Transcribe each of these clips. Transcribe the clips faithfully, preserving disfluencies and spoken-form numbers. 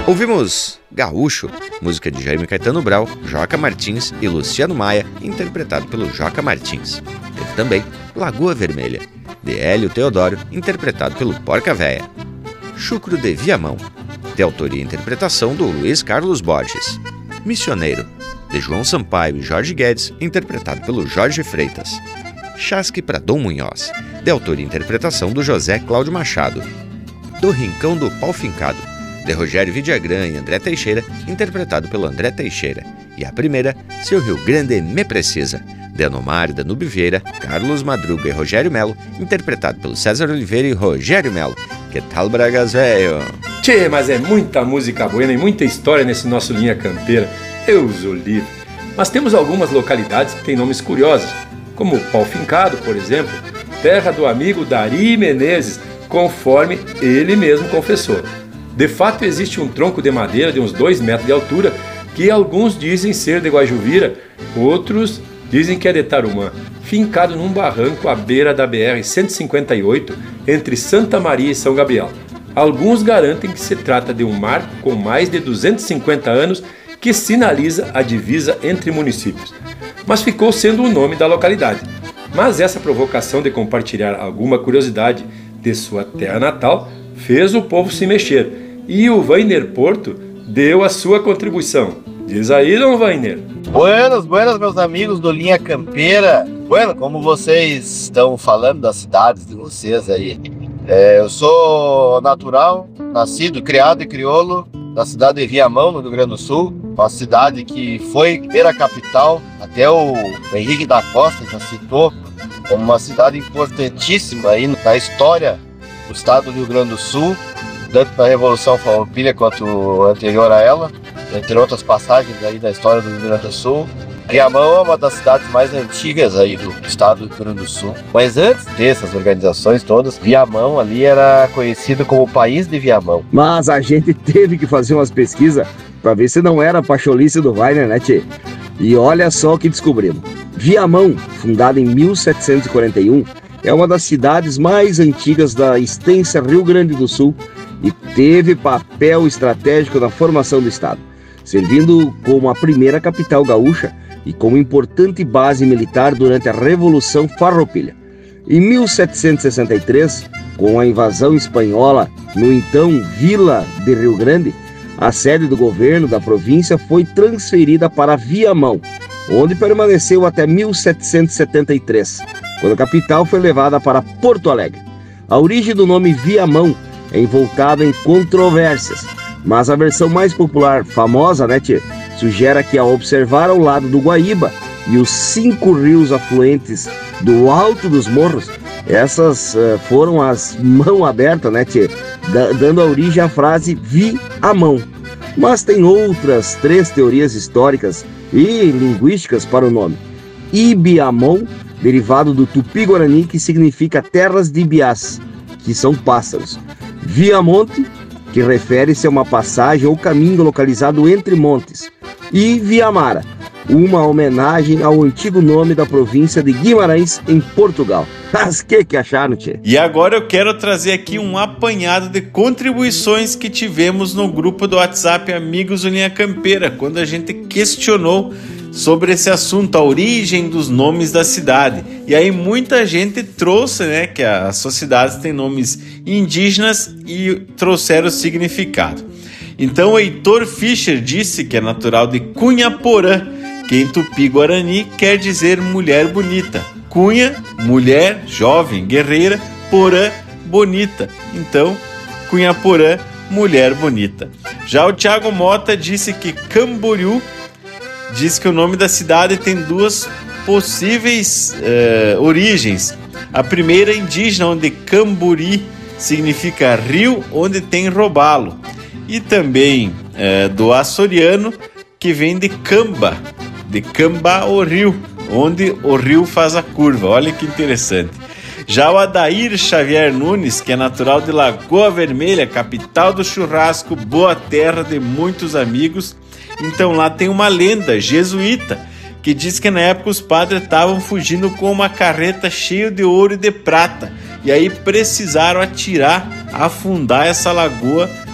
Ouvimos Gaúcho, música de Jaime Caetano Brau, Joca Martins e Luciano Maia, interpretado pelo Joca Martins. Teve também Lagoa Vermelha, de Hélio Teodoro, interpretado pelo Porca Véia. Chucro de Viamão, de autoria e interpretação do Luiz Carlos Borges. Missioneiro, de João Sampaio e Jorge Guedes, interpretado pelo Jorge Freitas. Chasque para Dom Munhoz, de autoria e interpretação do José Cláudio Machado. Do Rincão do Pau Fincado, de Rogério Vidagrã e André Teixeira, interpretado pelo André Teixeira. E a primeira, Se o Rio Grande Me Precisa, de Anomar, Danube Vieira, Carlos Madruga e Rogério Melo, interpretado pelo César Oliveira e Rogério Melo. Que tal, Bragas Velho? Tchê, mas é muita música buena e muita história nesse nosso Linha Campeira. Deus o livre. Mas temos algumas localidades que têm nomes curiosos, como Pau Fincado, por exemplo, terra do amigo Dari Menezes, conforme ele mesmo confessou. De fato, existe um tronco de madeira de uns dois metros de altura que alguns dizem ser de Guajuvira, outros dizem que é de Tarumã, fincado num barranco à beira da B R cento e cinquenta e oito entre Santa Maria e São Gabriel. Alguns garantem que se trata de um marco com mais de duzentos e cinquenta anos que sinaliza a divisa entre municípios, mas ficou sendo o nome da localidade. Mas essa provocação de compartilhar alguma curiosidade de sua terra natal fez o povo se mexer, e o Vainer Porto deu a sua contribuição. Diz aí, Dom Vainer. Buenas, buenas, meus amigos do Linha Campeira. Bueno, como vocês estão falando das cidades de vocês aí, é, eu sou natural, nascido, criado e crioulo da cidade de Viamão, no Rio Grande do Sul, uma cidade que foi primeira capital, até o Henrique da Costa já citou, como uma cidade importantíssima aí na história do estado do Rio Grande do Sul, tanto na Revolução Farroupilha quanto anterior a ela, entre outras passagens aí da história do Rio Grande do Sul. Viamão é uma das cidades mais antigas aí do estado do Rio Grande do Sul. Mas antes dessas organizações todas, Viamão ali era conhecido como o País de Viamão. Mas a gente teve que fazer umas pesquisas para ver se não era a pacholice do Vainer, né, tchê? E olha só o que descobrimos. Viamão, fundada em mil setecentos e quarenta e um, é uma das cidades mais antigas da extensa Rio Grande do Sul e teve papel estratégico na formação do estado, servindo como a primeira capital gaúcha e como importante base militar durante a Revolução Farroupilha. Em mil setecentos e sessenta e três, com a invasão espanhola no então Vila de Rio Grande, a sede do governo da província foi transferida para Viamão, onde permaneceu até mil setecentos e setenta e três, quando a capital foi levada para Porto Alegre. A origem do nome Viamão é envoltada em controvérsias, mas a versão mais popular, famosa, né, tchê, sugere que ao observar ao lado do Guaíba e os cinco rios afluentes do alto dos morros, essas uh, foram as mãos abertas, né, tchê, da, dando a origem à frase Vi-a-mão. Mas tem outras três teorias históricas e linguísticas para o nome. Ibiamão, derivado do tupi-guarani, que significa terras de ibiás, que são pássaros. Viamonte, que refere-se a uma passagem ou caminho localizado entre montes. E Viamara, uma homenagem ao antigo nome da província de Guimarães, em Portugal. Mas que que acharam, tchê? E agora eu quero trazer aqui um apanhado de contribuições que tivemos no grupo do WhatsApp Amigos do Linha Campeira, quando a gente questionou sobre esse assunto, a origem dos nomes da cidade. E aí muita gente trouxe, né, que as suas cidades têm nomes indígenas e trouxeram o significado. Então o Heitor Fischer disse que é natural de Cunhaporã, que em Tupi-Guarani quer dizer mulher bonita. Cunha, mulher, jovem, guerreira, Porã, bonita. Então, Cunhaporã, mulher bonita. Já o Thiago Mota disse que Camboriú, diz que o nome da cidade tem duas possíveis uh, origens. A primeira é indígena, onde Camburi significa rio onde tem robalo. E também uh, do açoriano, que vem de Camba, de Camba o rio, onde o rio faz a curva. Olha que interessante. Já o Adair Xavier Nunes, que é natural de Lagoa Vermelha, capital do churrasco, boa terra de muitos amigos. Então lá tem uma lenda jesuíta que diz que na época os padres estavam fugindo com uma carreta cheia de ouro e de prata, e aí precisaram atirar, afundar essa lagoa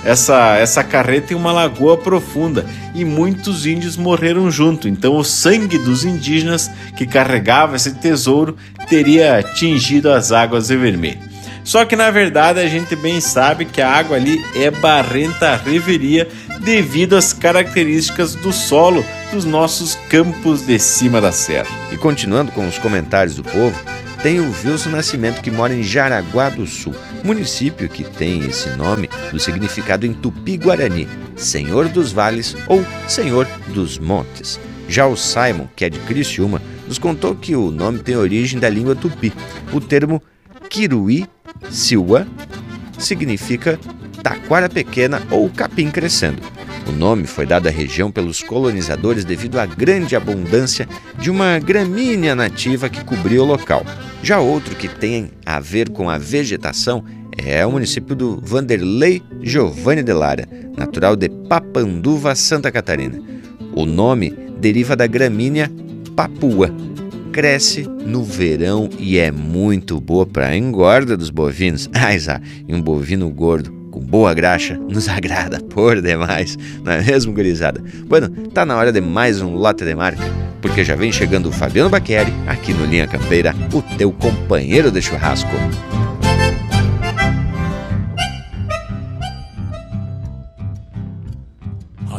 essa, essa carreta em uma lagoa profunda e muitos índios morreram junto. Então o sangue dos indígenas que carregava esse tesouro teria tingido as águas de vermelho. Só que na verdade a gente bem sabe que a água ali é barrenta à reveria devido às características do solo dos nossos campos de cima da serra. E continuando com os comentários do povo, tem o Wilson Nascimento, que mora em Jaraguá do Sul, município que tem esse nome do significado em Tupi-Guarani, Senhor dos Vales ou Senhor dos Montes. Já o Simon, que é de Criciúma, nos contou que o nome tem origem da língua tupi. O termo Kiruí Silwa significa taquara pequena ou capim crescendo. O nome foi dado à região pelos colonizadores devido à grande abundância de uma gramínea nativa que cobria o local. Já outro que tem a ver com a vegetação é o município do Vanderlei Giovanni de Lara, natural de Papanduva, Santa Catarina. O nome deriva da gramínea papua. Cresce no verão e é muito boa para a engorda dos bovinos. Ah, e um bovino gordo com boa graxa nos agrada por demais, não é mesmo, gurizada? Bueno, tá na hora de mais um Lote de Marca, porque já vem chegando o Fabiano Bacchieri aqui no Linha Campeira, o teu companheiro de churrasco.